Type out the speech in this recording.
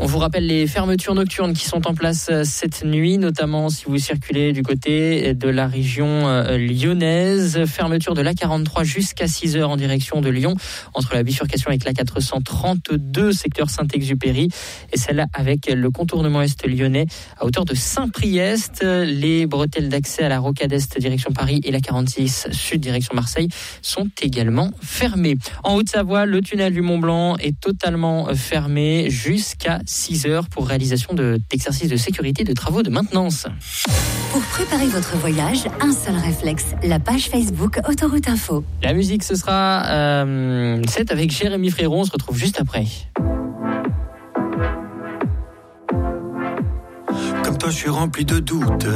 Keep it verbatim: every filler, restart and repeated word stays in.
On vous rappelle les fermetures nocturnes qui sont en place cette nuit, notamment si vous circulez du côté de la région lyonnaise. Fermeture de l'A quarante-trois jusqu'à six heures en direction de Lyon, entre la bifurcation avec l'A quatre cent trente-deux, secteur Saint-Exupéry, et celle avec le contournement est lyonnais à hauteur de Saint-Priest. Les bretelles d'accès à la Rocade Est direction Paris et la quarante-six Sud direction Marseille sont également fermées. En Haute-Savoie, le tunnel du Mont-Blanc est totalement fermé jusqu'à six heures pour réalisation de, d'exercices de sécurité et de travaux de maintenance. Pour préparer votre voyage, un seul réflexe, la page Facebook Autoroute Info. La musique, ce sera euh, c'est avec Jérémy Frérot, on se retrouve juste après. Comme toi, je suis rempli de doutes.